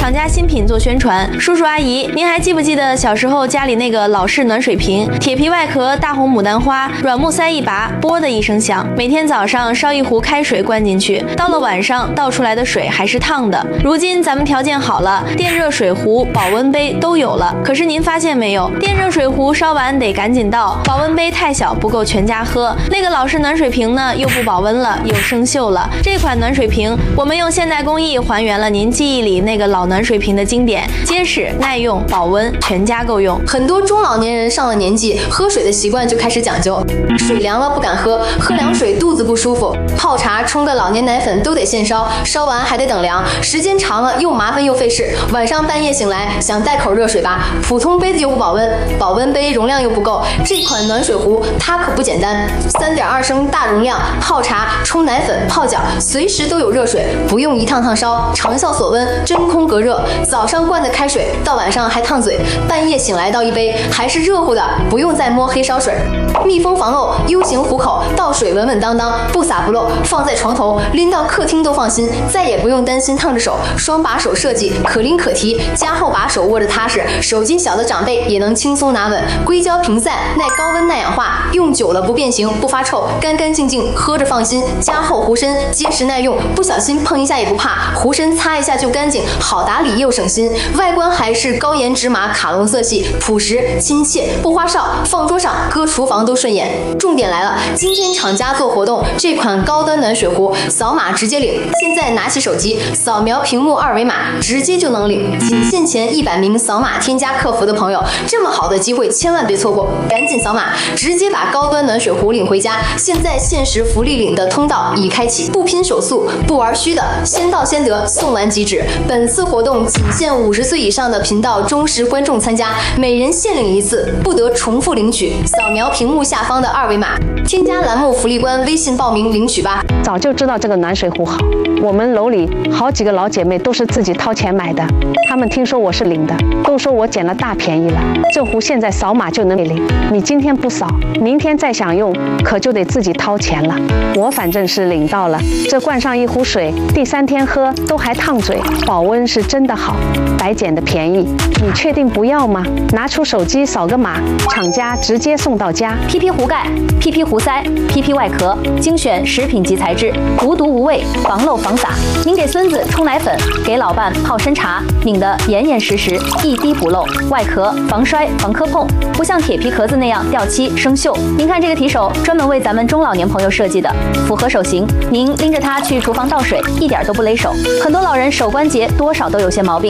厂家新品做宣传。叔叔阿姨，您还记不记得小时候家里那个老式暖水瓶，铁皮外壳，大红牡丹花，软木塞一拔，啵的一声响。每天早上烧一壶开水灌进去，到了晚上倒出来的水还是烫的。如今咱们条件好了，电热水壶、保温杯都有了。可是您发现没有，电热水壶烧完得赶紧倒，保温杯太小不够全家喝。那个老式暖水瓶呢，又不保温了，又生锈了。这款暖水瓶，我们用现代工艺还原了您记忆里那个老暖水瓶的经典，结实耐用，保温，全家够用。 很多中老年人上了年纪，喝水的习惯就开始讲究，水凉了不敢喝，喝凉水肚子不舒服，泡茶冲个老年奶粉都得现烧，烧完还得等凉，时间长了又麻烦又费事。晚上半夜醒来想带口热水吧，普通杯子又不保温，保温杯容量又不够。这款暖水壶它可不简单，3.2升大容量，泡茶、冲奶粉、泡脚，随时都有热水，不用一趟趟烧，长效锁温，真空隔热。早上灌的开水到晚上还烫嘴，半夜醒来倒一杯还是热乎的，不用再摸黑烧水。密封防漏 U 型壶口，倒水稳稳当当，不洒不漏，放在床头，拎到客厅都放心，再也不用担心烫着手。双把手设计，可拎可提，加厚把手握着踏实，手劲小的长辈也能轻松拿稳。硅胶平散，耐高温耐氧化，用久了不变形不发臭，干干净净喝着放心。加厚壶身，结实耐用，不小心碰一下也不怕，壶身擦一下就干净，好打理又省心。外观还是高颜值马卡龙色系，朴实亲切，不花哨，放桌上搁厨房都顺眼。重点来了，今天厂家做活动，这款高端暖水壶扫码直接领。现在拿起手机扫描屏幕二维码，直接就能领。仅限前100名扫码添加客服的朋友，这么好的机会千万别错过，赶紧扫码，直接把高端暖水壶领回家。现在限时福利领的通道已开启，不拼手速，不玩虚的，先到先得，送完即止。本次活动仅限50岁以上的频道忠实观众参加，每人限领一次，不得重复领取。扫描屏幕下方的二维码，添加栏目福利官微信报名领取吧。 早就知道这个暖水壶好，我们楼里好几个老姐妹都是自己掏钱买的，她们听说我是领的，都说我捡了大便宜了。这壶现在扫码就能领，你今天不扫，明天再想用，可就得自己掏钱了。我反正是领到了，这灌上一壶水，第3天喝都还烫嘴，保温是真的好，白捡的便宜。你确定不要吗？拿出手机扫个码，厂家直接送到家。 PP 壶盖、PP 壶塞、PP 外壳，精选食品级材质，无毒无味，防漏防洒。您给孙子冲奶粉，给老伴泡参茶，拧得严严实实，一滴不漏。外壳防摔防磕碰，不像铁皮壳子那样掉漆生锈。您看这个提手，专门为咱们中老年朋友设计的，符合手型。您拎着它去厨房倒水，一点都不勒手。很多老人手关节多少都有些毛病。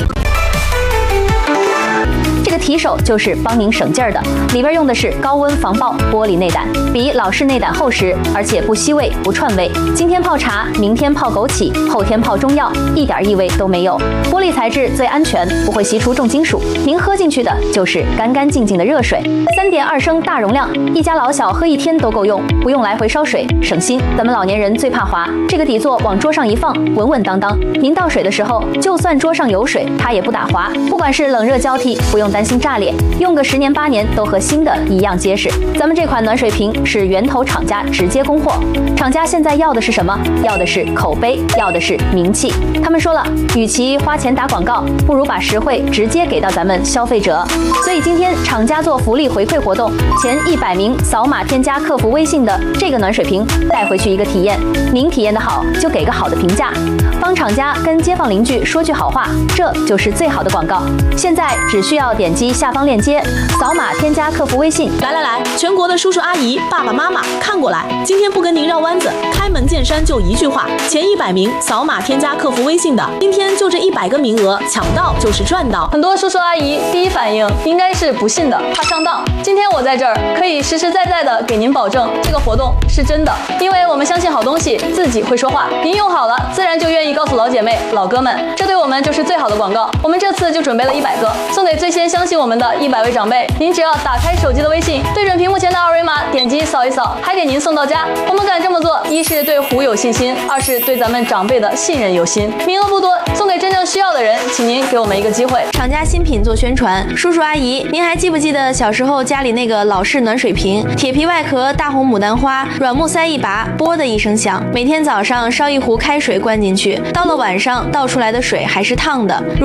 这个提手就是帮您省劲儿的，里边用的是高温防爆玻璃内胆，比老式内胆厚实，而且不吸味不串味。今天泡茶，明天泡枸杞，后天泡中药，一点异味都没有。玻璃材质最安全，不会吸出重金属。您喝进去的就是干干净净的热水，3.2升大容量，一家老小喝1天都够用，不用来回烧水，省心。咱们老年人最怕滑，这个底座往桌上一放，稳稳当当。您倒水的时候，就算桌上有水，它也不打滑。不管是冷热交替，不用担心炸裂，用个10年8年都和新的一样结实。咱们这款暖水瓶是源头厂家直接供货，厂家现在要的是什么？要的是口碑，要的是名气。他们说了，与其花钱打广告，不如把实惠直接给到咱们消费者。所以今天厂家做福利回馈活动，前100名扫码添加客服微信的这个暖水瓶带回去一个体验，您体验的好就给个好的评价，帮厂家跟街坊邻居说句好话，这就是最好的广告。现在只需要点击下方链接，扫码添加客服微信。 来，全国的叔叔阿姨、爸爸妈妈看过来，今天不跟您绕弯子，开门见山就一句话：前100名扫码添加客服微信的，今天就这100个名额，抢到就是赚到。 很多叔叔阿姨第一反应应该是不信的，怕上当。今天我在这儿可以实实在在的给您保证，这个活动是真的，因为我们相信好东西自己会说话，您用好了，自然就愿意告诉老姐妹、老哥们，这对我们就是最好的广告。我们这次就准备了100个，送给最先相信我们的100位长辈。您只要打开手机的微信，对准屏幕前的二维码，点击扫一扫，还给您送到家。我们敢这么做，一是对壶有信心，二是对咱们长辈的信任有心。名额不多，送给真正需要的人，请您给我们一个机会。 厂家新品做宣传，叔叔阿姨，您还记不记得小时候家里那个老式暖水瓶，铁皮外壳，大红牡丹花，软木塞一拔，啵的一声响。每天早上烧一壶开水灌进去，到了晚上倒出来的水还是烫的。